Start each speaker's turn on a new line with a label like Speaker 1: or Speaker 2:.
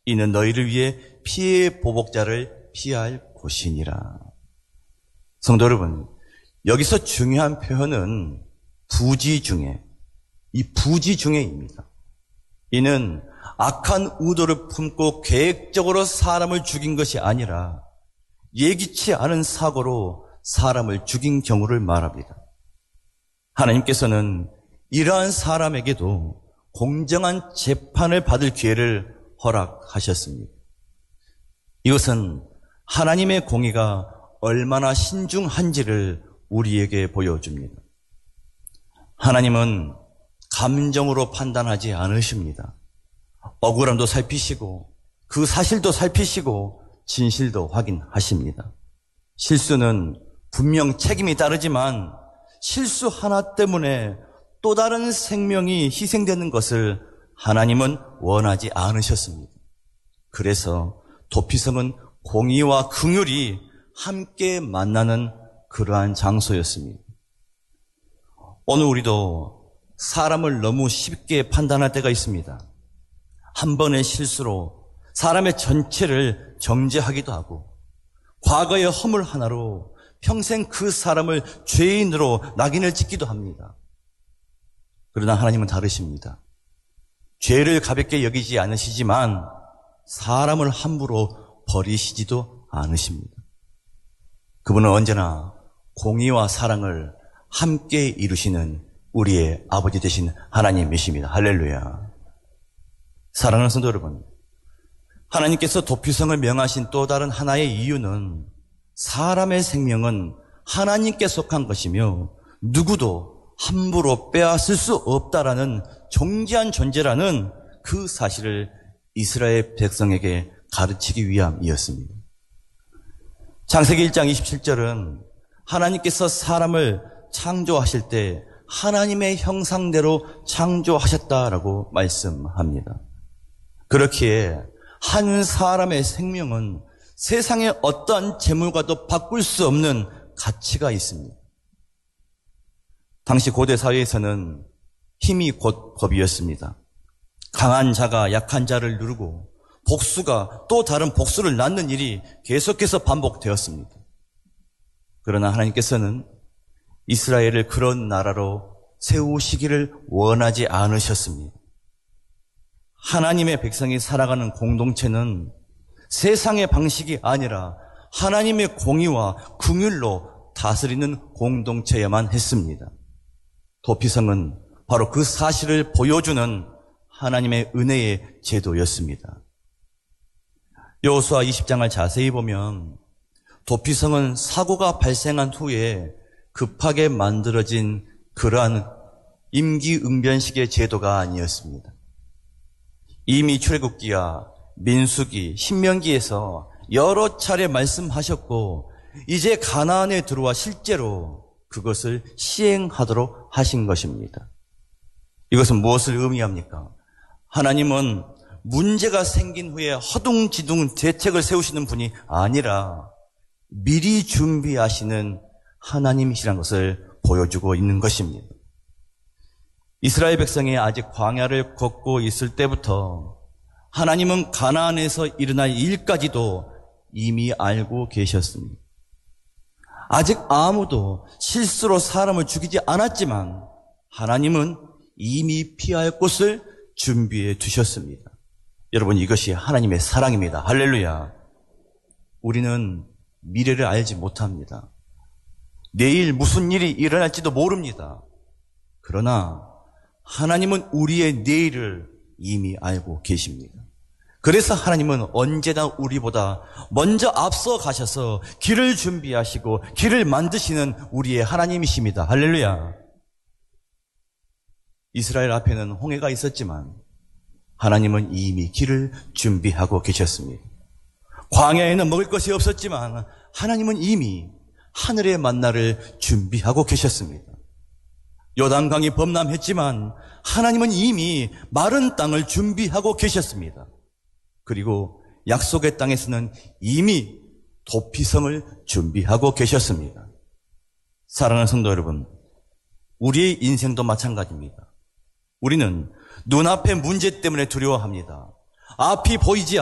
Speaker 1: 이는 너희를 위해 피의 보복자를 피할 곳이니라. 성도 여러분, 여기서 중요한 표현은 부지중에입니다. 이는 악한 의도를 품고 계획적으로 사람을 죽인 것이 아니라 예기치 않은 사고로 사람을 죽인 경우를 말합니다. 하나님께서는 이러한 사람에게도 공정한 재판을 받을 기회를 허락하셨습니다. 이것은 하나님의 공의가 얼마나 신중한지를 우리에게 보여줍니다. 하나님은 감정으로 판단하지 않으십니다. 억울함도 살피시고 그 사실도 살피시고 진실도 확인하십니다. 실수는 분명 책임이 따르지만 실수 하나 때문에 또 다른 생명이 희생되는 것을 하나님은 원하지 않으셨습니다. 그래서 도피성은 공의와 긍휼이 함께 만나는 그러한 장소였습니다. 오늘 우리도 사람을 너무 쉽게 판단할 때가 있습니다. 한 번의 실수로 사람의 전체를 정죄하기도 하고 과거의 허물 하나로 평생 그 사람을 죄인으로 낙인을 찍기도 합니다. 그러나 하나님은 다르십니다. 죄를 가볍게 여기지 않으시지만 사람을 함부로 버리시지도 않으십니다. 그분은 언제나 공의와 사랑을 함께 이루시는 우리의 아버지 되신 하나님이십니다. 할렐루야. 사랑하는 성도 여러분, 하나님께서 도피성을 명하신 또 다른 하나의 이유는 사람의 생명은 하나님께 속한 것이며 누구도 함부로 빼앗을 수 없다라는 정죄한 존재라는 그 사실을 이스라엘 백성에게 가르치기 위함이었습니다. 창세기 1장 27절은 하나님께서 사람을 창조하실 때 하나님의 형상대로 창조하셨다라고 말씀합니다. 그렇기에 한 사람의 생명은 세상의 어떠한 재물과도 바꿀 수 없는 가치가 있습니다. 당시 고대 사회에서는 힘이 곧 법이었습니다. 강한 자가 약한 자를 누르고 복수가 또 다른 복수를 낳는 일이 계속해서 반복되었습니다. 그러나 하나님께서는 이스라엘을 그런 나라로 세우시기를 원하지 않으셨습니다. 하나님의 백성이 살아가는 공동체는 세상의 방식이 아니라 하나님의 공의와 긍휼로 다스리는 공동체여야만 했습니다. 도피성은 바로 그 사실을 보여주는 하나님의 은혜의 제도였습니다. 여호수아 20장을 자세히 보면 도피성은 사고가 발생한 후에 급하게 만들어진 그러한 임기응변식의 제도가 아니었습니다. 이미 출애굽기와 민수기, 신명기에서 여러 차례 말씀하셨고 이제 가나안에 들어와 실제로 그것을 시행하도록 하신 것입니다. 이것은 무엇을 의미합니까? 하나님은 문제가 생긴 후에 허둥지둥 대책을 세우시는 분이 아니라 미리 준비하시는 하나님이시라는 것을 보여주고 있는 것입니다. 이스라엘 백성이 아직 광야를 걷고 있을 때부터 하나님은 가나안에서 일어날 일까지도 이미 알고 계셨습니다. 아직 아무도 실수로 사람을 죽이지 않았지만 하나님은 이미 피할 곳을 준비해 두셨습니다. 여러분, 이것이 하나님의 사랑입니다. 할렐루야. 우리는 미래를 알지 못합니다. 내일 무슨 일이 일어날지도 모릅니다. 그러나 하나님은 우리의 내일을 이미 알고 계십니다. 그래서 하나님은 언제나 우리보다 먼저 앞서 가셔서 길을 준비하시고 길을 만드시는 우리의 하나님이십니다. 할렐루야. 이스라엘 앞에는 홍해가 있었지만 하나님은 이미 길을 준비하고 계셨습니다. 광야에는 먹을 것이 없었지만 하나님은 이미 하늘의 만나를 준비하고 계셨습니다. 요단강이 범람했지만 하나님은 이미 마른 땅을 준비하고 계셨습니다. 그리고 약속의 땅에서는 이미 도피성을 준비하고 계셨습니다. 사랑하는 성도 여러분, 우리의 인생도 마찬가지입니다. 우리는 눈앞의 문제 때문에 두려워합니다. 앞이 보이지